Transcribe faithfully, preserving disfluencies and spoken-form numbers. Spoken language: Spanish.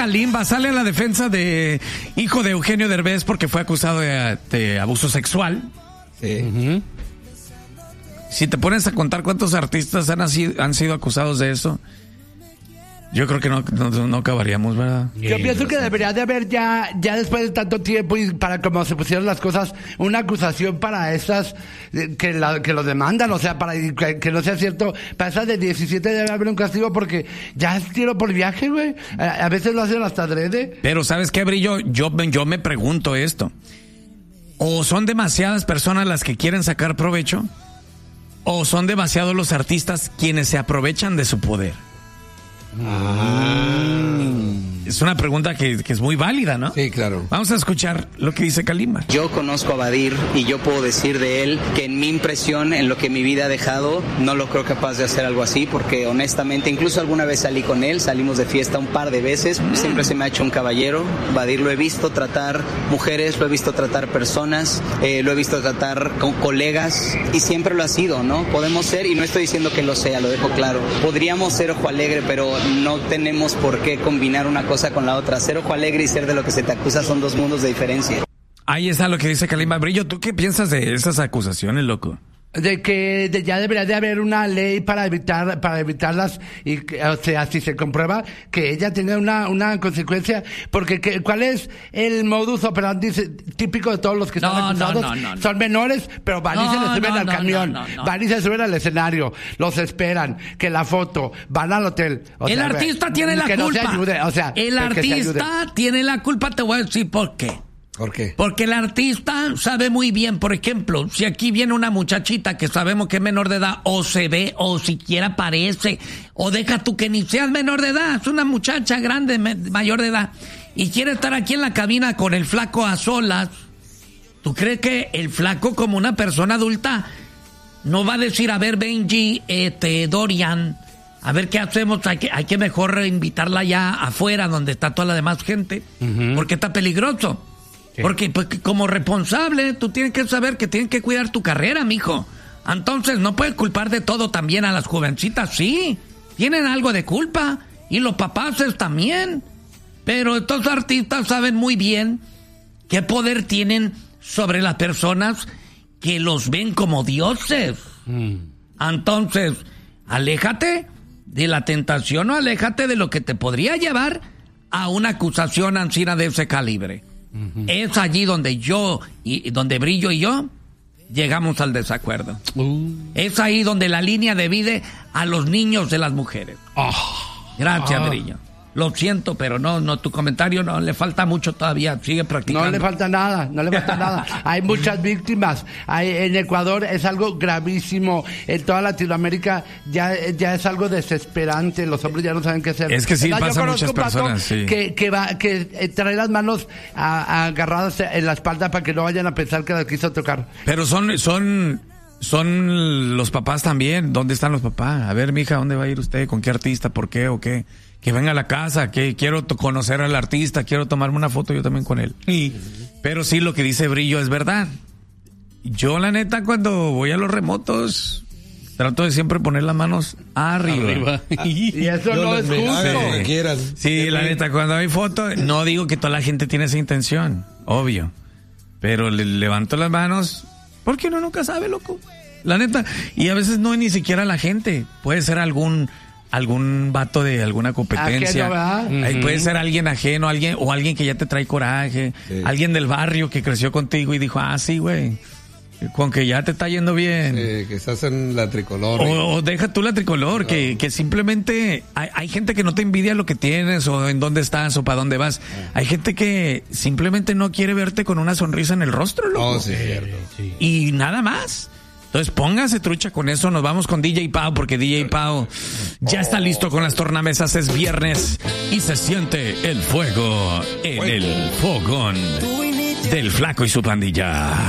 Kalimba, sale a la defensa de hijo de Eugenio Derbez porque fue acusado de, de abuso sexual. Sí. Uh-huh. Si te pones a contar cuántos artistas han, sido, han sido acusados de eso, yo creo que no, no, no acabaríamos, ¿verdad? Yo pienso que debería de haber ya, ya después de tanto tiempo y para como se pusieron las cosas, una acusación para esas que, la, que lo demandan, o sea, para que, que no sea cierto, para esas de diecisiete debe haber un castigo porque ya es tiro por viaje, güey. A, a veces lo hacen hasta adrede. Pero ¿sabes qué, Brillo? Yo, yo me pregunto esto. ¿O son demasiadas personas las que quieren sacar provecho? ¿O son demasiados los artistas quienes se aprovechan de su poder? Ah. Es una pregunta que, que es muy válida, ¿no? Sí, claro. Vamos a escuchar lo que dice Kalimba. Yo conozco a Badir y yo puedo decir de él que en mi impresión, en lo que mi vida ha dejado, no lo creo capaz de hacer algo así, porque honestamente, incluso alguna vez salí con él, salimos de fiesta un par de veces, siempre se me ha hecho un caballero. Badir lo he visto tratar mujeres, lo he visto tratar personas, eh, lo he visto tratar con colegas y siempre lo ha sido, ¿no? Podemos ser, y no estoy diciendo que lo sea, lo dejo claro, podríamos ser Ojo Alegre, pero no tenemos por qué combinar una cosa con la otra. Ser Ojo Alegre y ser de lo que se te acusa son dos mundos de diferencia. Ahí está lo que dice Kalimba. Brillo, ¿tú qué piensas de esas acusaciones, loco? De que de, ya debería de haber una ley para evitar para evitarlas y o sea, si se comprueba que ella tiene una una consecuencia, porque que, ¿cuál es el modus operandi típico de todos los que no, están acusados? No, no, no, Son no. menores, pero van y no, se les suben no, al no, camión, no, no, no. van y se suben al escenario, los esperan, que la foto, van al hotel. O el sea, artista tiene la que culpa. No se ayude, o sea, el artista tiene la culpa, te voy a decir por qué. ¿Por qué? Porque el artista sabe muy bien, por ejemplo, si aquí viene una muchachita que sabemos que es menor de edad, o se ve, o siquiera parece, o deja tú que ni seas menor de edad, es una muchacha grande, me, mayor de edad, y quiere estar aquí en la cabina con el flaco a solas, ¿tú crees que el flaco como una persona adulta no va a decir, a ver, Benji, este, Dorian, a ver qué hacemos, hay que, hay que mejor invitarla ya afuera donde está toda la demás gente, uh-huh. porque está peligroso? Sí. Porque, porque como responsable, tú tienes que saber que tienes que cuidar tu carrera, mijo. Entonces, no puedes culpar de todo también a las jovencitas, sí. Tienen algo de culpa. Y los papaces también. Pero estos artistas saben muy bien qué poder tienen sobre las personas que los ven como dioses. Mm. Entonces, aléjate de la tentación o aléjate de lo que te podría llevar a una acusación ancina de ese calibre. Uh-huh. Es allí donde yo y donde Brillo y yo llegamos al desacuerdo. Uh. Es ahí donde la línea divide a los niños de las mujeres. Oh. Gracias, oh. Brillo. Lo siento, pero no, no, tu comentario no, le falta mucho todavía, sigue practicando. No le falta nada, no le falta nada. Hay muchas víctimas. Hay, en Ecuador es algo gravísimo. En toda Latinoamérica ya, ya es algo desesperante. Los hombres ya no saben qué hacer. Es que sí, pasa muchas personas, sí. Que, que va, que eh, trae las manos a, a agarradas en la espalda para que no vayan a pensar que las quiso tocar. Pero son, son, son los papás también. ¿Dónde están los papás? A ver, mija, ¿dónde va a ir usted? ¿Con qué artista? ¿Por qué o qué? Que venga a la casa, que quiero to- conocer al artista, quiero tomarme una foto yo también con él. Y, pero sí, lo que dice Brillo es verdad. Yo, la neta, cuando voy a los remotos, trato de siempre poner las manos arriba. arriba. Y eso yo no es justo. Sí, quieras. Sí, la neta, cuando hay foto, no digo que toda la gente tiene esa intención, obvio. Pero le levanto las manos, porque uno nunca sabe, loco. La neta, y a veces no es ni siquiera la gente, puede ser algún... algún vato de alguna competencia, ajeno, uh-huh. puede ser alguien ajeno, alguien o alguien que ya te trae coraje, sí. alguien del barrio que creció contigo y dijo, ah, sí, güey, con que ya te está yendo bien. Sí, que estás en la tricolor. O, o deja tú la tricolor, no. que, que simplemente hay, hay gente que no te envidia lo que tienes o en dónde estás o para dónde vas. Uh-huh. Hay gente que simplemente no quiere verte con una sonrisa en el rostro, loco. Oh, sí, cierto. Sí. Y nada más. Entonces póngase trucha con eso, nos vamos con D J Pau porque D J Pau ya está listo con las tornamesas, es viernes y se siente el fuego en el fogón del Flaco y su pandilla.